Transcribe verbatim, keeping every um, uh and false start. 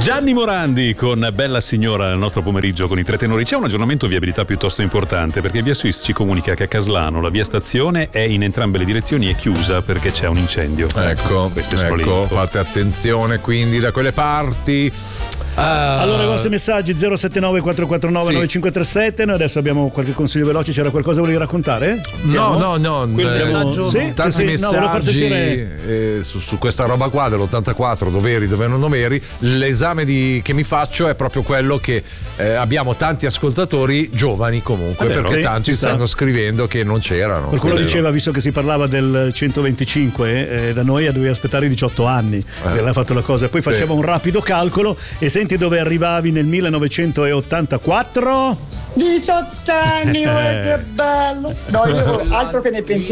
Gianni Morandi con Bella Signora nel nostro pomeriggio con i tre tenori. C'è un aggiornamento viabilità piuttosto importante, perché Via Suisse ci comunica che a Caslano la via stazione è in entrambe le direzioni è chiusa perché c'è un incendio. Ecco, ecco, fate attenzione quindi da quelle parti. Ah. Allora i vostri messaggi zero sette nove quattro quattro nove nove cinque tre sette. Noi adesso abbiamo qualche consiglio veloce. C'era qualcosa che volevi raccontare? No, no, no, Quel eh, messaggio, sì, tanti sì, messaggi no, far sentire... eh, su, su questa roba qua dell'ottantaquattro, dove eri, dove non eri. L'esame di, che mi faccio è proprio quello che eh, abbiamo tanti ascoltatori giovani comunque, ah, perché sì, tanti stanno scrivendo che non c'erano. Qualcuno credo. Diceva, visto che si parlava del centoventicinque, eh, da noi dovevi aspettare i diciotto anni eh. che aveva fatto la cosa. Poi faceva sì. un rapido calcolo e senti dove arrivavi nel millenovecentottantaquattro? diciotto anni, eh. Che bello! No, io altro che ne pensi.